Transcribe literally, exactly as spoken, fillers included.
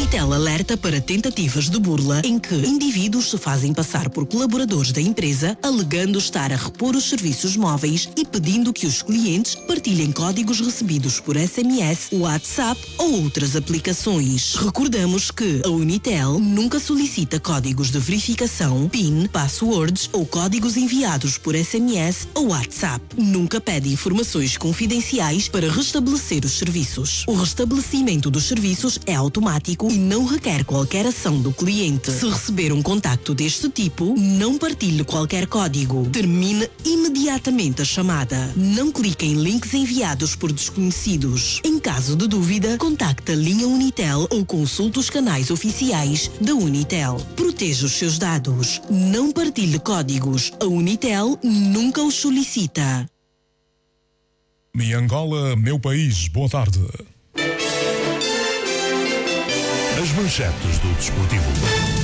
Unitel alerta para tentativas de burla em que indivíduos se fazem passar por colaboradores da empresa, alegando estar a repor os serviços móveis e pedindo que os clientes partilhem códigos recebidos por S M S, WhatsApp ou outras aplicações. Recordamos que a Unitel nunca solicita códigos de verificação, PIN, passwords ou códigos enviados por S M S ou WhatsApp. Nunca pede informações confidenciais para restabelecer os serviços. O restabelecimento dos serviços é automático e não requer qualquer ação do cliente. Se receber um contacto deste tipo, não partilhe qualquer código. Termine imediatamente a chamada. Não clique em links enviados por desconhecidos. Em caso de dúvida, contacte a linha Unitel ou consulte os canais oficiais da Unitel. Proteja os seus dados. Não partilhe códigos. A Unitel nunca os solicita. Minha Angola, meu país, boa tarde. As manchetes do desportivo.